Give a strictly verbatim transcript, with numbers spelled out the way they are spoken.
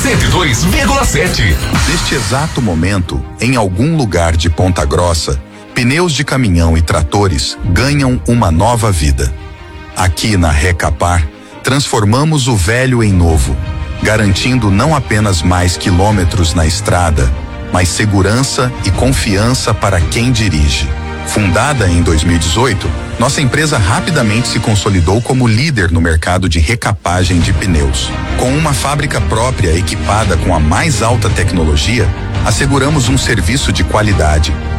cento e dois vírgula sete. Neste exato momento, em algum lugar de Ponta Grossa, pneus de caminhão e tratores ganham uma nova vida. Aqui na Recapar, transformamos o velho em novo, garantindo não apenas mais quilômetros na estrada, mas segurança e confiança para quem dirige. Fundada em dois mil e dezoito, nossa empresa rapidamente se consolidou como líder no mercado de recapagem de pneus. Com uma fábrica própria equipada com a mais alta tecnologia, asseguramos um serviço de qualidade,